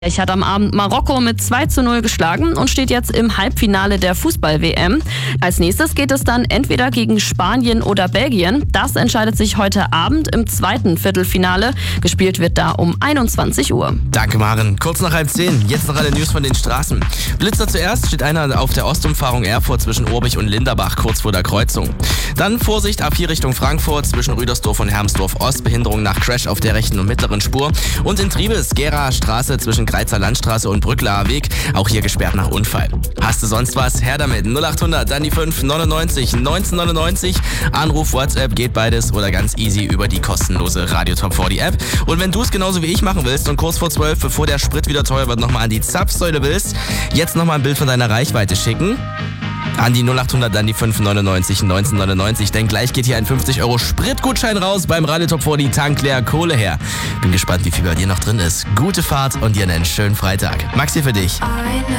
Ich hat am Abend Marokko mit 2:0 geschlagen und steht jetzt im Halbfinale der Fußball-WM. Als nächstes geht es dann entweder gegen Spanien oder Belgien. Das entscheidet sich heute Abend im zweiten Viertelfinale. Gespielt wird da um 21 Uhr. Danke, Maren. Kurz nach 9:30, jetzt noch alle News von den Straßen. Blitzer zuerst, steht einer auf der Ostumfahrung Erfurt zwischen Urbich und Linderbach, kurz vor der Kreuzung. Dann Vorsicht, A4 Richtung Frankfurt, zwischen Rüdersdorf und Hermsdorf Ost, Behinderung nach Crash auf der rechten und mittleren Spur. Und in Triebes, Geraer Straße zwischen Greizer Landstraße und Brücklaer Weg, auch hier gesperrt nach Unfall. Hast du sonst was? Her damit. 0800, dann die 599 1999. Anruf, WhatsApp, geht beides oder ganz easy über die kostenlose Radio Top 40 App. Und wenn du es genauso wie ich machen willst und kurz vor 12, bevor der Sprit wieder teuer wird, nochmal an die Zapfsäule willst, jetzt nochmal ein Bild von deiner Reichweite schicken. An die 0800, dann die 599 1999, denn gleich geht hier ein 50€ Spritgutschein raus beim Radio Top 40 Tank leer, Kohle her. Bin gespannt, wie viel bei dir noch drin ist. Gute Fahrt und dir einen schönen Freitag. Max hier für dich.